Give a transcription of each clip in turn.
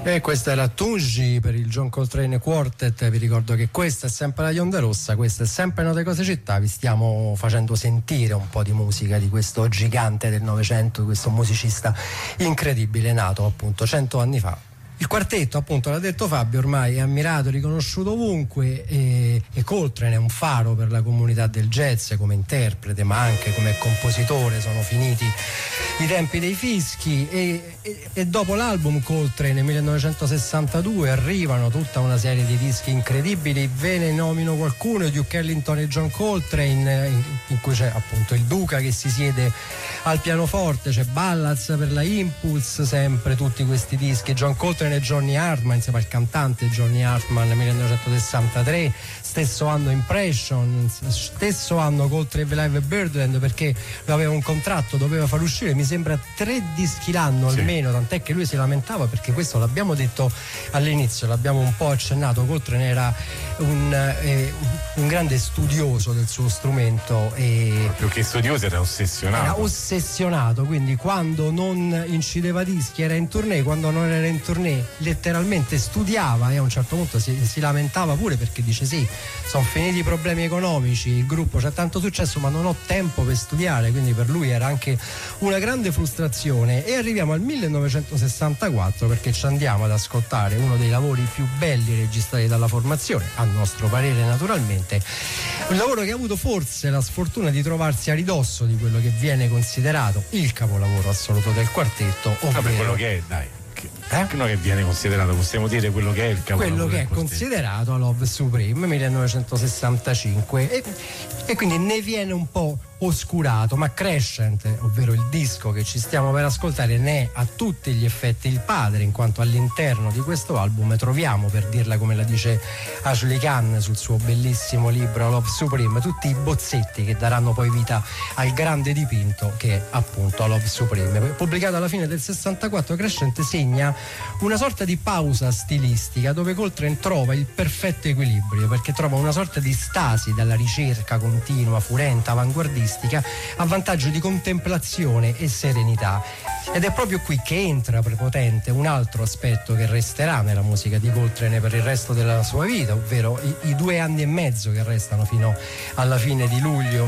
E questa era Tunji per il John Coltrane Quartet. Vi ricordo che questa è sempre la Ionda Rossa, questa è sempre Note Cose Città. Vi stiamo facendo sentire un po' di musica di questo gigante del Novecento, questo musicista incredibile, nato appunto 100 anni fa. Il quartetto, appunto, l'ha detto Fabio, ormai è ammirato, riconosciuto ovunque, e Coltrane è un faro per la comunità del jazz come interprete, ma anche come compositore. Sono finiti i tempi dei fischi e dopo l'album Coltrane nel 1962 arrivano tutta una serie di dischi incredibili. Ve ne nomino qualcuno: Duke Ellington e John Coltrane, in cui c'è appunto il Duca che si siede al pianoforte, c'è Ballads per la Impulse, sempre tutti questi dischi. John Coltrane e Johnny Hartman, insieme al cantante Johnny Hartman, nel 1963, stesso anno Impression, stesso anno Coltrane Live Birdland, perché lui aveva un contratto, doveva far uscire mi sembra 3 dischi l'anno almeno, tant'è che lui si lamentava, perché questo l'abbiamo detto all'inizio, l'abbiamo un po' accennato. Coltrane era un grande studioso del suo strumento, e più che studioso era ossessionato, quindi quando non incideva dischi era in tournée, quando non era in tournée letteralmente studiava, e a un certo punto si lamentava pure, perché dice: sì, sono finiti i problemi economici, il gruppo c'ha tanto successo ma non ho tempo per studiare. Quindi per lui era anche una grande frustrazione. E arriviamo al 1964, perché ci andiamo ad ascoltare uno dei lavori più belli registrati dalla formazione, a nostro parere naturalmente, un lavoro che ha avuto forse la sfortuna di trovarsi a ridosso di quello che viene considerato il capolavoro assoluto del quartetto, ovvero quello che è, dai, quello che viene considerato, possiamo dire quello che è il capolavoro, quello che è considerato Love Supreme 1965, e quindi ne viene un po' oscurato, ma Crescent, ovvero il disco che ci stiamo per ascoltare, ne è a tutti gli effetti il padre, in quanto all'interno di questo album troviamo, per dirla come la dice Ashley Kahn sul suo bellissimo libro Love Supreme, tutti i bozzetti che daranno poi vita al grande dipinto che è appunto Love Supreme. Pubblicato alla fine del 64, Crescent segna una sorta di pausa stilistica, dove Coltrane trova il perfetto equilibrio, perché trova una sorta di stasi dalla ricerca continua, furenta, avanguardistica, a vantaggio di contemplazione e serenità. Ed è proprio qui che entra prepotente un altro aspetto che resterà nella musica di Coltrane per il resto della sua vita, ovvero i 2 anni e mezzo che restano fino alla fine di luglio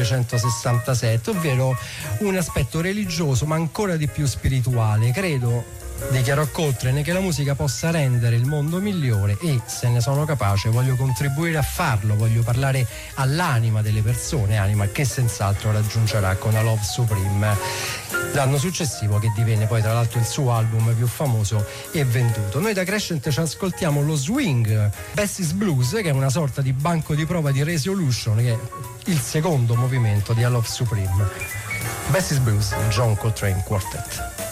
1967, ovvero un aspetto religioso ma ancora di più spirituale. Credo, dichiarò Coltrane, che la musica possa rendere il mondo migliore, e se ne sono capace voglio contribuire a farlo, voglio parlare all'anima delle persone, anima che senz'altro raggiungerà con A Love Supreme, l'anno successivo, che divenne poi tra l'altro il suo album più famoso e venduto. Noi da Crescent ci ascoltiamo lo swing Bessie's Blues, che è una sorta di banco di prova di Resolution, che è il secondo movimento di A Love Supreme. Bessie's Blues, John Coltrane Quartet.